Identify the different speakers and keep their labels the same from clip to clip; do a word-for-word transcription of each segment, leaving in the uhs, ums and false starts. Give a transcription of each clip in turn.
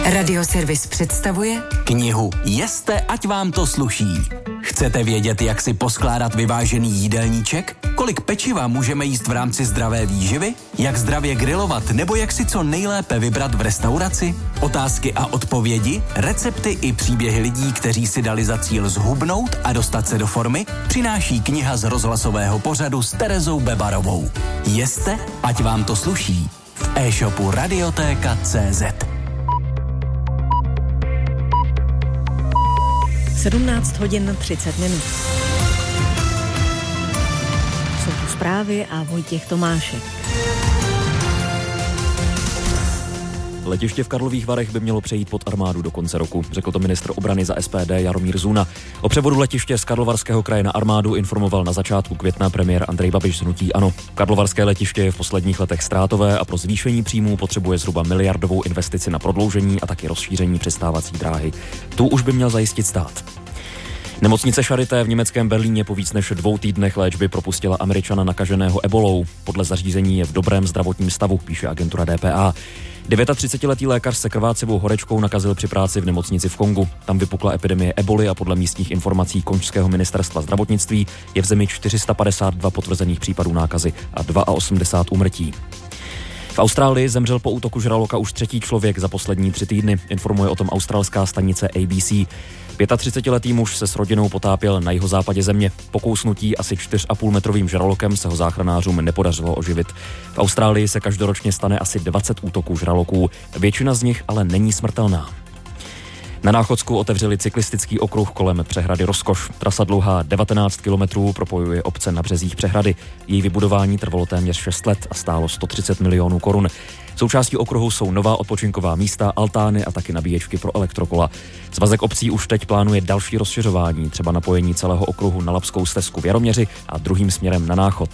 Speaker 1: Radioservis představuje
Speaker 2: knihu Jeste, ať vám to sluší. Chcete vědět, jak si poskládat vyvážený jídelníček? Kolik pečiva můžeme jíst v rámci zdravé výživy? Jak zdravě grilovat nebo jak si co nejlépe vybrat v restauraci? Otázky a odpovědi, recepty i příběhy lidí, kteří si dali za cíl zhubnout a dostat se do formy, přináší kniha z rozhlasového pořadu s Terezou Bebarovou. Jeste, ať vám to sluší. V e-shopu radiotéka tečka cé zet.
Speaker 3: sedmnáct hodin třicet minut. Jsou tu zprávy a Vojtěch Tomášek.
Speaker 4: Letiště v Karlových Varech by mělo přejít pod armádu do konce roku, řekl to ministr obrany za S P D Jaromír Zuna. O převodu letiště z Karlovarského kraje na armádu informoval na začátku května premiér Andrej Babiš z hnutí ANO. Karlovarské letiště je v posledních letech ztrátové a pro zvýšení příjmů potřebuje zhruba miliardovou investici na prodloužení a taky rozšíření přistávací dráhy. Tu už by měl zajistit stát. Nemocnice Charité v německém Berlíně po víc než dvou týdnech léčby propustila Američana nakaženého ebolou. Podle zařízení je v dobrém zdravotním stavu, píše agentura D P A. třicetidevětiletý lékař se krvácivou horečkou nakazil při práci v nemocnici v Kongu. Tam vypukla epidemie eboli a podle místních informací konžského ministerstva zdravotnictví je v zemi čtyři sta padesát dva potvrzených případů nákazy a osmdesát dva úmrtí. V Austrálii zemřel po útoku žraloka už třetí člověk za poslední tři týdny, informuje o tom australská stanice A B C. třicetipětiletý muž se s rodinou potápěl na jihozápadě země. Po kousnutí asi čtyři a půl metrovým žralokem se ho záchranářům nepodařilo oživit. V Austrálii se každoročně stane asi dvacet útoků žraloků, většina z nich ale není smrtelná. Na Náchodsku otevřeli cyklistický okruh kolem přehrady Rozkoš. Trasa dlouhá devatenáct kilometrů propojuje obce na březích přehrady. Její vybudování trvalo téměř šest let a stálo sto třicet milionů korun. Součástí okruhu jsou nová odpočinková místa, altány a taky nabíječky pro elektrokola. Svazek obcí už teď plánuje další rozšiřování, třeba napojení celého okruhu na Labskou stezku v Jaroměři a druhým směrem na Náchod.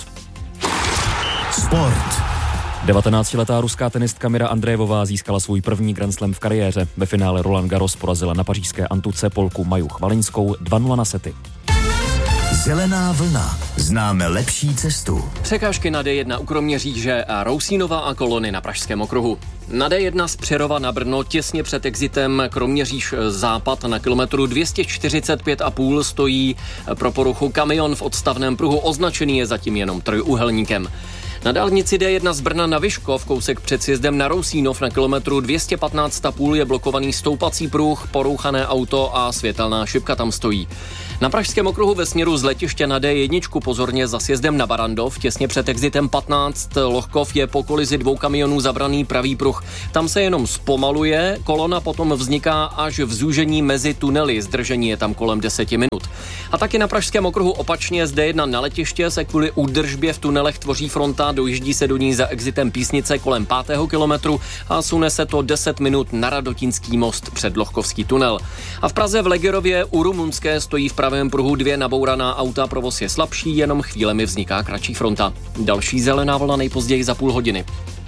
Speaker 5: Sport.
Speaker 4: devatenáctiletá ruská tenistka Mira Andreevová získala svůj první Grand Slam v kariéře. Ve finále Roland Garros porazila na pařížské Antuce Polku Maju Chvaliňskou dva nula na sety.
Speaker 5: Zelená vlna. Známe lepší cestu.
Speaker 6: Překážky na D jedna u Kroměříže a Rousínova a kolony na Pražském okruhu. Na D jedna z Přerova na Brno těsně před exitem Kroměříž západ na kilometru dvě stě čtyřicet pět a půl stojí pro poruchu kamion v odstavném pruhu, označený je zatím jenom trojúhelníkem. Na dálnici D jedna z Brna na Vyškov, kousek před sjezdem na Rousínov na kilometru dvě stě patnáct a půl je blokovaný stoupací pruh, porouchané auto a světelná šipka tam stojí. Na Pražském okruhu ve směru z letiště na D jedna pozorně za sjezdem na Barandov, těsně před exitem patnáct Lohkov je po kolizi dvou kamionů zabraný pravý pruh. Tam se jenom zpomaluje, kolona potom vzniká až v zúžení mezi tunely, zdržení je tam kolem deseti minut. A taky na Pražském okruhu opačně z D jedna na letiště se kvůli údržbě v tunelech tvoří fronta, dojíždí se do ní za exitem Písnice kolem pátého kilometru a sune se to deset minut na Radotínský most před Lohkovský tunel. A v Praze v Legerově u Rumunské stojí v pravém pruhu dvě nabouraná auta, provoz je slabší, jenom chvílemi vzniká kratší fronta. Další zelená vlna nejpozději za půl hodiny.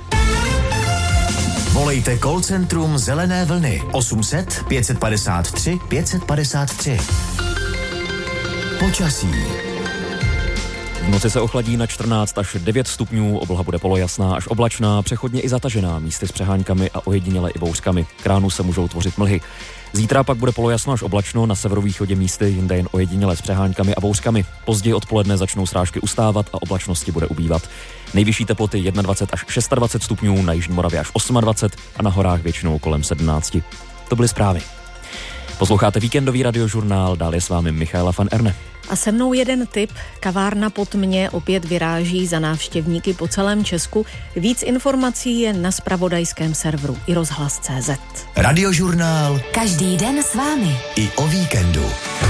Speaker 5: Volejte call centrum Zelené vlny osm set pět padesát tři pět padesát tři. Počasí.
Speaker 4: V noci se ochladí na čtrnáct až devět stupňů, obloha bude polojasná až oblačná, přechodně i zatažená, místy s přeháňkami a ojediněle i bouřkami. K ránu se můžou tvořit mlhy. Zítra pak bude polojasno až oblačno, na severovýchodě místy jinde jen ojediněle s přeháňkami a bouřkami. Později odpoledne začnou srážky ustávat a oblačnosti bude ubývat. Nejvyšší teploty dvacet jedna až dvacet šest stupňů, na jižní Moravě až dvacet osm a na horách většinou kolem sedmnáct. To byly zprávy. Posloucháte víkendový radiožurnál, dál je s vámi Michaela van Erne.
Speaker 3: A se mnou jeden tip. Kavárna Pod mě opět vyráží za návštěvníky po celém Česku. Víc informací je na zpravodajském serveru i rozhlas tečka cé zet.
Speaker 5: Radiožurnál.
Speaker 1: Každý den s vámi.
Speaker 5: I o víkendu.